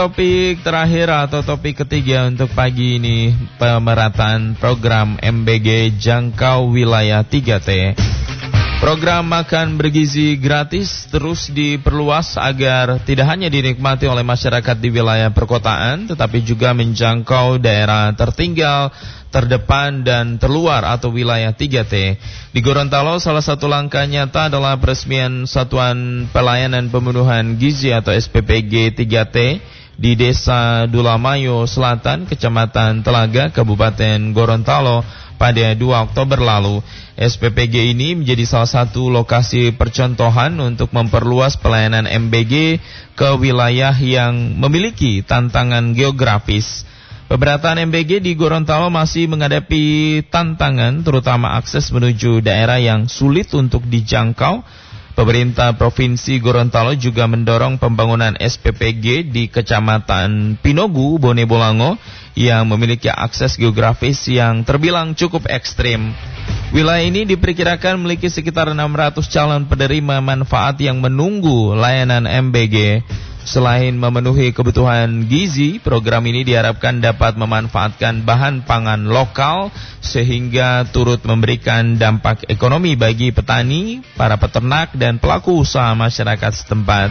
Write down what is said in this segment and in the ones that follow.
Topik terakhir atau topik ketiga untuk pagi ini, pemerataan program MBG jangkau wilayah 3T. Program makan bergizi gratis terus diperluas agar tidak hanya dinikmati oleh masyarakat di wilayah perkotaan, tetapi juga menjangkau daerah tertinggal, terdepan dan terluar atau wilayah 3T. Di Gorontalo, salah satu langkah nyata adalah peresmian Satuan Pelayanan Pemenuhan Gizi atau SPPG 3T di Desa Dulamayo Selatan, Kecamatan Telaga, Kabupaten Gorontalo pada 2 Oktober lalu. SPPG ini menjadi salah satu lokasi percontohan untuk memperluas pelayanan MBG ke wilayah yang memiliki tantangan geografis. Pemerataan MBG di Gorontalo masih menghadapi tantangan, terutama akses menuju daerah yang sulit untuk dijangkau. Pemerintah Provinsi Gorontalo juga mendorong pembangunan SPPG di Kecamatan Pinogu, Bone Bolango, yang memiliki akses geografis yang terbilang cukup ekstrim. Wilayah ini diperkirakan memiliki sekitar 600 calon penerima manfaat yang menunggu layanan MBG. Selain memenuhi kebutuhan gizi, program ini diharapkan dapat memanfaatkan bahan pangan lokal sehingga turut memberikan dampak ekonomi bagi petani, para peternak, dan pelaku usaha masyarakat setempat.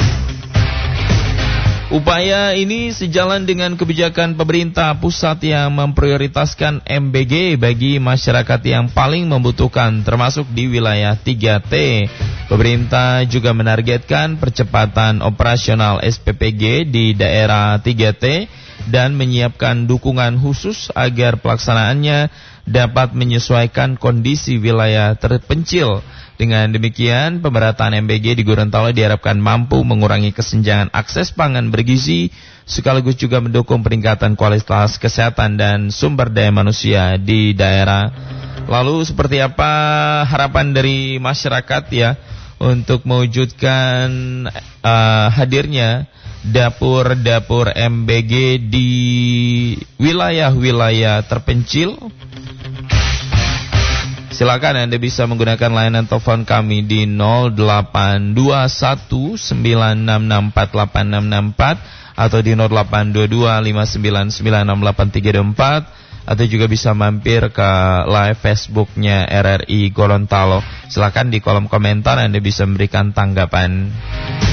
Upaya ini sejalan dengan kebijakan pemerintah pusat yang memprioritaskan MBG bagi masyarakat yang paling membutuhkan, termasuk di wilayah 3T. Pemerintah juga menargetkan percepatan operasional SPPG di daerah 3T dan menyiapkan dukungan khusus agar pelaksanaannya dapat menyesuaikan kondisi wilayah terpencil. Dengan demikian, pemerataan MBG di Gorontalo diharapkan mampu mengurangi kesenjangan akses pangan bergizi, sekaligus juga mendukung peningkatan kualitas kesehatan dan sumber daya manusia di daerah. Lalu seperti apa harapan dari masyarakat ya untuk mewujudkan hadirnya dapur-dapur MBG di wilayah-wilayah terpencil? Silakan Anda bisa menggunakan layanan telepon kami di 082196648664 atau di 082259968324 atau juga bisa mampir ke live Facebooknya RRI Gorontalo. Silakan di kolom komentar Anda bisa memberikan tanggapan.